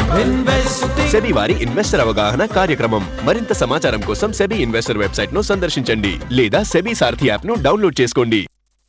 SEBI వారి investor అవగాహన కార్యక్రమం. మరింత సమాచారం కోసం సెబీ ఇన్వెస్టర్ వెబ్సైట్ ను సందర్శించండి లేదా సెబీ సారథి యాప్ ను డౌన్లోడ్ చేసుకోండి.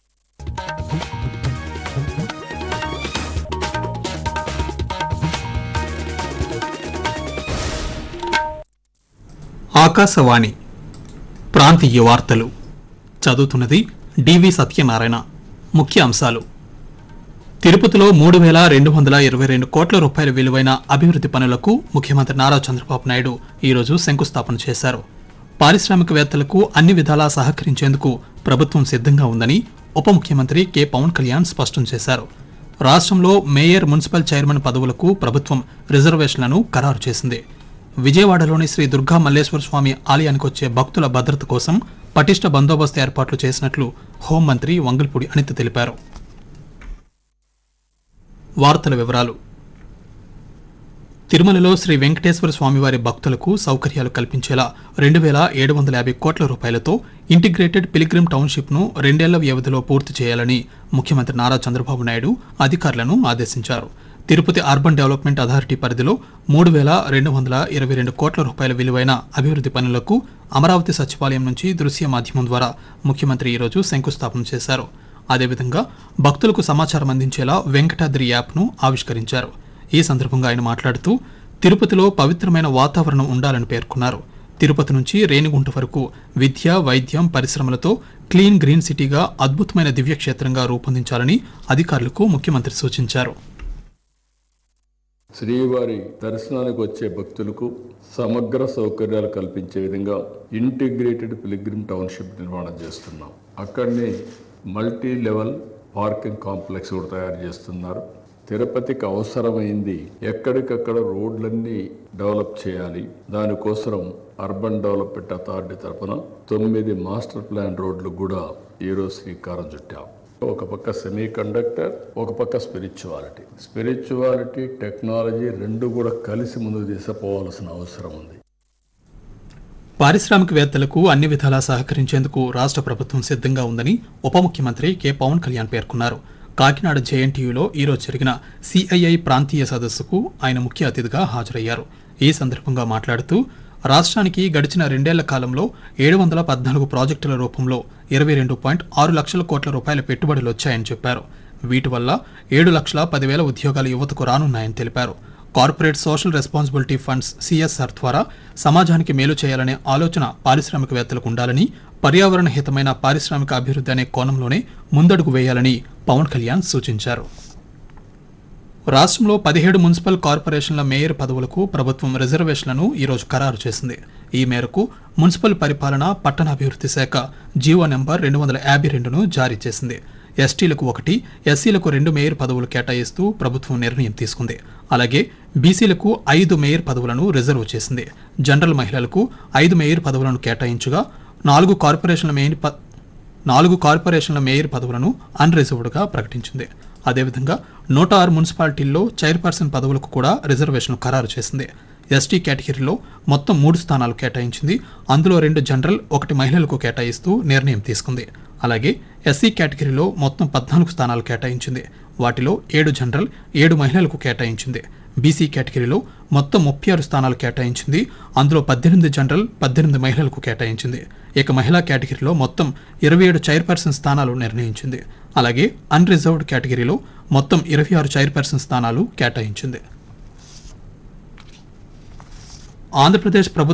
ఆకాశవాణి ప్రాంతీయ వార్తలు చదువుతున్నది డివి సత్యనారాయణ. ముఖ్య అంశాలు: తిరుపతిలో 3,222 కోట్ల రూపాయల విలువైన అభివృద్ది పనులకు ముఖ్యమంత్రి నారా చంద్రబాబు నాయుడు ఈరోజు శంకుస్థాపన చేశారు. పారిశ్రామికవేత్తలకు అన్ని విధాలా సహకరించేందుకు ప్రభుత్వం సిద్ధంగా ఉందని ఉప ముఖ్యమంత్రి కె పవన్ కళ్యాణ్ స్పష్టం చేశారు. రాష్ట్రంలో మేయర్, మున్సిపల్ చైర్మన్ పదవులకు ప్రభుత్వం రిజర్వేషన్లను ఖరారు చేసింది. విజయవాడలోని శ్రీ దుర్గా మల్లేశ్వర స్వామి ఆలయానికి వచ్చే భక్తుల భద్రత కోసం పటిష్ట బందోబస్తు ఏర్పాట్లు చేసినట్లు హోంమంత్రి వంగల్పూడి అనిత తెలిపారు. వార్తల వివరాలు: తిరుమలలో శ్రీ వెంకటేశ్వర స్వామివారి భక్తులకు సౌకర్యాలు కల్పించేలా 2,750 కోట్ల రూపాయలతో ఇంటిగ్రేటెడ్ పిలిగ్రిమ్ టౌన్షిప్ ను 2 ఏళ్ల వ్యవధిలో పూర్తి చేయాలని ముఖ్యమంత్రి నారా చంద్రబాబు నాయుడు అధికారులను ఆదేశించారు. తిరుపతి అర్బన్ డెవలప్మెంట్ అథారిటీ పరిధిలో 3,222 కోట్ల రూపాయల విలువైన అభివృద్ది పనులకు అమరావతి సచివాలయం నుంచి దృశ్య మాధ్యమం ద్వారా ముఖ్యమంత్రి ఈరోజు శంకుస్థాపన చేశారు. అదేవిధంగా భక్తులకు సమాచారం అందించేలా వెంకటాద్రి యాప్ను ఆవిష్కరించారు. ఈ సందర్భంగా ఆయన మాట్లాడుతూ తిరుపతిలో పవిత్రమైన వాతావరణం ఉండాలని పేర్కొన్నారు. తిరుపతి నుంచి రేణిగుంట వరకు విద్య, వైద్యం, పరిశ్రమలతో క్లీన్ గ్రీన్ సిటీగా అద్భుతమైన దివ్యక్షేత్రంగా రూపొందించాలని అధికారులకు ముఖ్యమంత్రి సూచించారు. శ్రీవారి దర్శనానికి వచ్చే భక్తులకు సమగ్ర సౌకర్యాలు కల్పించే విధంగా ఇంటిగ్రేటెడ్ పిలిగ్రిమ్ టౌన్షిప్ నిర్మాణం చేస్తున్నాం. అక్కడనే మల్టీ లెవెల్ పార్కింగ్ కాంప్లెక్స్ కూడా తయారు చేస్తున్నారు. తిరుపతికి అవసరమైంది ఎక్కడికక్కడ రోడ్లన్నీ డెవలప్ చేయాలి. దానికోసం అర్బన్ డెవలప్మెంట్ అథారిటీ తరఫున 9 మాస్టర్ ప్లాన్ రోడ్లు కూడా ఈరోజు శ్రీకారం చుట్టాం. ఒక పక్క సెమీ కండక్టర్, ఒక పక్క స్పిరిచువాలిటీ టెక్నాలజీ రెండు కూడా కలిసి ముందుకు తీసుకుపోవాల్సిన అవసరం ఉంది. పారిశ్రామికవేత్తలకు అన్ని విధాలా సహకరించేందుకు రాష్ట్ర ప్రభుత్వం సిద్ధంగా ఉందని ఉప ముఖ్యమంత్రి కె పవన్ కళ్యాణ్ పేర్కొన్నారు. కాకినాడ జేఎన్టీయూలో ఈరోజు జరిగిన సిఐఐ ప్రాంతీయ సదస్సుకు ఆయన ముఖ్య అతిథిగా హాజరయ్యారు. ఈ సందర్భంగా మాట్లాడుతూ రాష్ట్రానికి గడిచిన 2 ఏళ్ల కాలంలో 714 ప్రాజెక్టుల రూపంలో 22.6 లక్షల కోట్ల రూపాయల పెట్టుబడులు వచ్చాయని చెప్పారు. వీటి వల్ల 7,10,000 ఉద్యోగాలు యువతకు రానున్నాయని తెలిపారు. Corporate social responsibility funds CSR ద్వారా సమాజానికి మేలు చేయాలనే ఆలోచన పారిశ్రామికవేత్తలకు ఉండాలని, పర్యావరణ హితమైన పారిశ్రామిక అభివృద్ధి అనే కోణంలోనే ముందడుగు వేయాలని పవన్ కళ్యాణ్ సూచించారు. రాష్ట్రంలో 17 మున్సిపల్ కార్పొరేషన్ల మేయర్ పదవులకు ప్రభుత్వం రిజర్వేషన్లను ఈరోజు ఖరారు చేసింది. ఈ మేరకు మున్సిపల్ పరిపాలన, పట్టణాభివృద్ధి శాఖ జీవో నెంబర్ 252ను జారీ చేసింది. ఎస్టీలకు 1, ఎస్సీలకు 2 మేయర్ పదవులు కేటాయిస్తూ ప్రభుత్వం నిర్ణయం తీసుకుంది. అలాగే బీసీలకు 5 మేయర్ పదవులను రిజర్వ్ చేసింది. జనరల్ మహిళలకు 5 మేయర్ పదవులను కేటాయించగా 4 కార్పొరేషన్ల మేయర్ పదవులను అన్రిజర్వ్డ్గా ప్రకటించింది. అదేవిధంగా 106 మున్సిపాలిటీల్లో చైర్పర్సన్ పదవులకు కూడా రిజర్వేషన్ ఖరారు చేసింది. ఎస్టీ కేటగిరీలో మొత్తం 3 స్థానాలు కేటాయించింది. అందులో 2 జనరల్, 1 మహిళలకు కేటాయిస్తూ నిర్ణయం తీసుకుంది. అలాగే ఎస్సీ కేటగిరీలో మొత్తం 14 స్థానాలు కేటాయించింది. వాటిలో 7 జనరల్, 7 మహిళలకు కేటాయించింది. బీసీ కేటగిరీలో మొత్తం 36 స్థానాలు కేటాయించింది. అందులో 18 జనరల్, 18 మహిళలకు కేటాయించింది. ఇక మహిళా కేటగిరీలో మొత్తం 27 చైర్పర్సన్ స్థానాలు నిర్ణయించింది. అలాగే అన్రిజర్వ్డ్ కేటగిరీలో మొత్తం 26 చైర్పర్సన్ స్థానాలు కేటాయించింది. ఆంధ్రప్రదేశ్ ప్రభుత్వం